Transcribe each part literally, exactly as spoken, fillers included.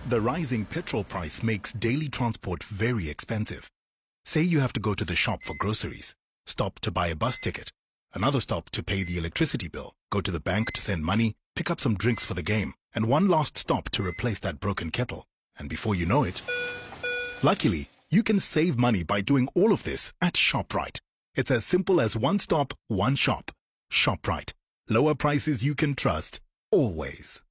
The rising petrol price makes daily transport very expensive. Say you have to go to the shop for groceries, stop to buy a bus ticket, another stop to pay the electricity bill, go to the bank to send money, pick up some drinks for the game, and one last stop to replace that broken kettle. And before you know it, luckily, you can save money by doing all of this at ShopRite. It's as simple as one stop, one shop. ShopRite. Lower prices you can trust, always.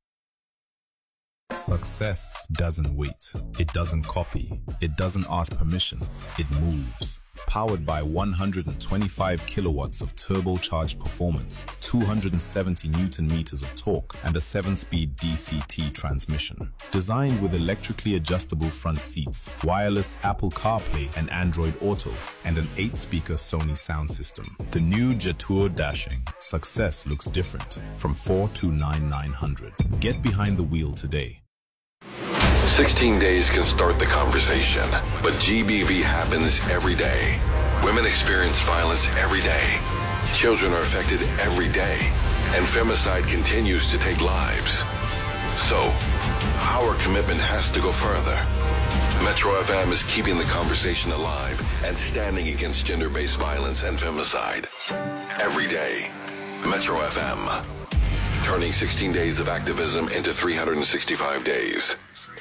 Success doesn't wait. It doesn't copy. It doesn't ask permission. It moves. Powered by one hundred twenty-five kilowatts of turbocharged performance, two hundred seventy newton meters of torque, and a seven-speed D C T transmission. Designed with electrically adjustable front seats, wireless Apple CarPlay and Android Auto, and an eight-speaker Sony sound system. The new Jetour Dashing. Success looks different. From four two nine nine hundred. Get behind the wheel today. sixteen days can start the conversation, but G B V happens every day. Women experience violence every day. Children are affected every day. And femicide continues to take lives. So, our commitment has to go further. Metro F M is keeping the conversation alive and standing against gender-based violence and femicide. Every day, Metro F M. Turning sixteen days of activism into three hundred sixty-five days.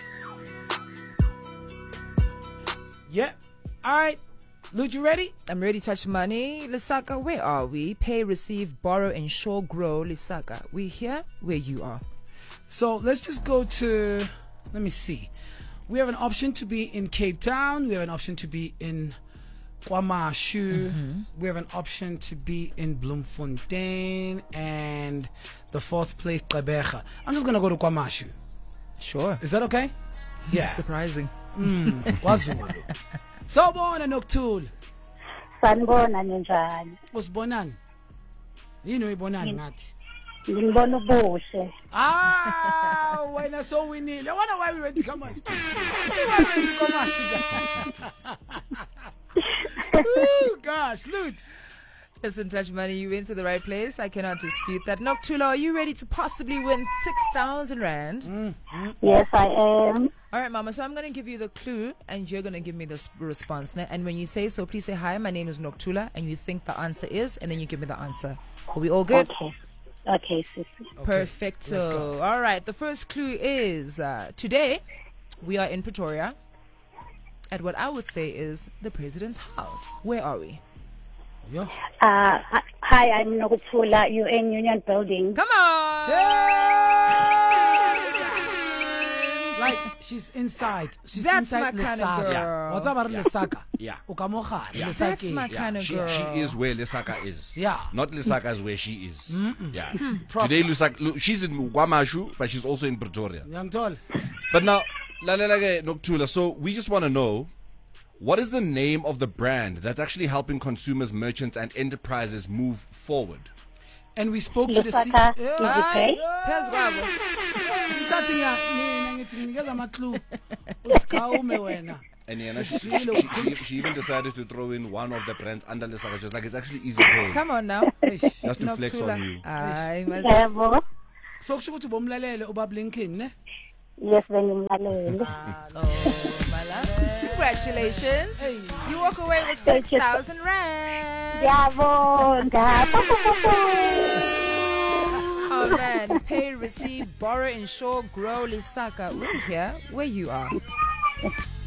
Yeah. All right. Luke, you ready? I'm ready. Touch money. Lesaka, where are we? Pay, receive, borrow, ensure, grow. Lesaka, we here where you are. So let's just go to, let me see. We have an option to be in Cape Town. We have an option to be in KwaMashu. Mm-hmm. We have an option to be in Bloemfontein. And the fourth place, Gqeberha. I'm just going to go to KwaMashu. Sure. Is that okay? Yeah. Surprising. Mm, KwaZulu. Sawubona Noctul. Sanibona ninjani? Usibonani? Yini uyibonani ngathi? Nginibona ubuhle. Ah, wena so winile. I wonder why we went to KwaMashu. Why we went to KwaMashu? Oh gosh, Lut. Listen, Touch Money, you went to the right place. I cannot dispute that. Noctula, are you ready to possibly win six thousand rand? Mm, mm. Yes, I am. All right, Mama. So I'm going to give you the clue, and you're going to give me the s- response. ne? And when you say so, please say, hi, my name is Noctula, and you think the answer is, and then you give me the answer. Are we all good? Okay. Okay, sister. Perfecto. let's go. All right, the first clue is, uh, today, we are in Pretoria, at what I would say is the president's house. Where are we? Yo. Uh, hi, I'm Nokuthula, U N Union Building. Come on! Like she's inside. She's That's inside my kind of Lesaka. girl. What's about Yeah. Lesaka? Yeah. Ukamoga. Yeah. That's Lesaki. my Yeah, kind of she, girl. she is where Lesaka is. Yeah. Not Lesaka is where she is. Yeah. Proper. Today, Lesaka, look, she's in KwaMashu, but she's also in Pretoria. Young tall. But now, Lalelage Noktula, so we just want to know, what is the name of the brand that's actually helping consumers, merchants, and enterprises move forward? And we spoke to the C- Lesaka, Yeah. Easy Pay. Pez Gabo. Ngisathi ya mina ngithi nginikeza ama clue. Ukhawume wena. And yeah, she, she, she, she even decided to throw in one of the brands under Lesaka, just like it's actually easy pay. Come on now. Just to flex on you. Ay, mas- Yebo. So kusho ukuthi bomlalele ubab Lincoln ne? Yes, bengimlalele. Oh, my love. Congratulations. Hey. You walk away with Thank six you. thousand rand. Yabonga. Oh, man. Pay, receive, borrow, insure, grow, Lesaka. We're here where you are.